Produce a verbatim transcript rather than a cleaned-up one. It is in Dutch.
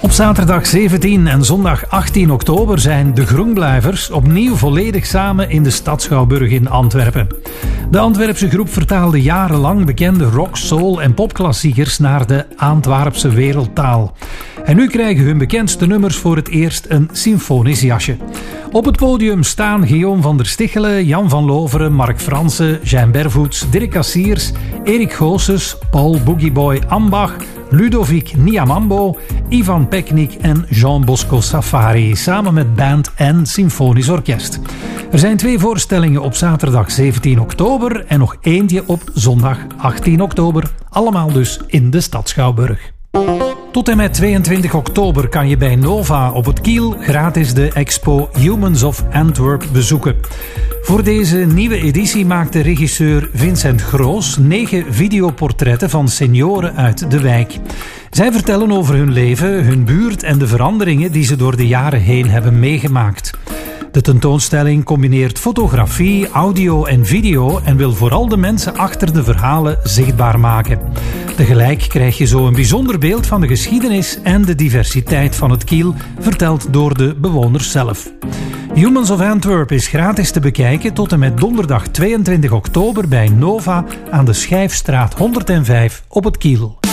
Op zaterdag zeventien en zondag achttien oktober zijn de Groengblijvers opnieuw volledig samen in de Stadsschouwburg in Antwerpen. De Antwerpse groep vertaalde jarenlang bekende rock, soul en popklassiekers naar de Antwerpse wereldtaal. En nu krijgen hun bekendste nummers voor het eerst een symfonisch jasje. Op het podium staan Guillaume van der Stichelen, Jan van Loveren, Mark Fransen, Jean Bervoets, Dirk Cassiers, Erik Goossens, Paul Boogieboy Ambach, Ludovic Niamambo, Ivan Peknik en Jean Bosco Safari, samen met band en symfonisch orkest. Er zijn twee voorstellingen op zaterdag zeventien oktober en nog eentje op zondag achttien oktober, allemaal dus in de Stadsschouwburg. Tot en met tweeëntwintig oktober kan je bij Nova op het Kiel gratis de expo Humans of Antwerp bezoeken. Voor deze nieuwe editie maakte regisseur Vincent Groos negen videoportretten van senioren uit de wijk. Zij vertellen over hun leven, hun buurt en de veranderingen die ze door de jaren heen hebben meegemaakt. De tentoonstelling combineert fotografie, audio en video en wil vooral de mensen achter de verhalen zichtbaar maken. Tegelijk krijg je zo een bijzonder beeld van de geschiedenis en de diversiteit van het Kiel, verteld door de bewoners zelf. Humans of Antwerp is gratis te bekijken tot en met donderdag tweeëntwintig oktober bij Nova aan de Schijfstraat honderdvijf op het Kiel.